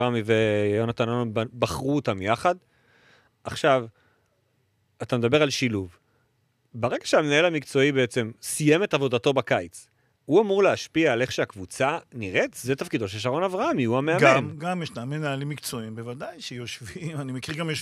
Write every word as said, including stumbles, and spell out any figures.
רמי ויונתן אלון בחרו אותם יחד. עכשיו, אתה מדבר על שילוב. ברגע שהמנהל המקצועי בעצם סיים את עבודתו בקיץ, הוא אמור להשפיע על איך שהקבוצה נראית, זה תפקידו של שרון אברהמי, הוא המאמן. גם, גם ישנם מנהלים מקצועיים, בוודאי שיושבים, אני מכיר גם